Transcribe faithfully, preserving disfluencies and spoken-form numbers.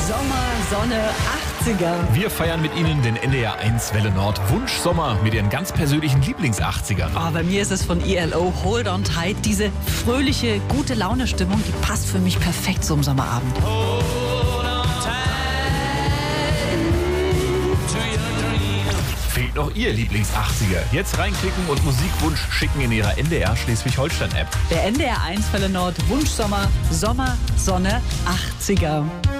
Sommer, Sonne, achtziger. Wir feiern mit Ihnen den N D R eins Welle Nord Wunschsommer mit Ihren ganz persönlichen Lieblings-achtzigern. Oh, bei mir ist es von E L O Hold on Tight. Diese fröhliche, gute Laune-Stimmung, die passt für mich perfekt zum Sommerabend. Fehlt noch Ihr Lieblings-achtziger? Jetzt reinklicken und Musikwunsch schicken in Ihrer N D R Schleswig-Holstein-App. Der N D R eins Welle Nord Wunschsommer, Sommer, Sonne, achtziger.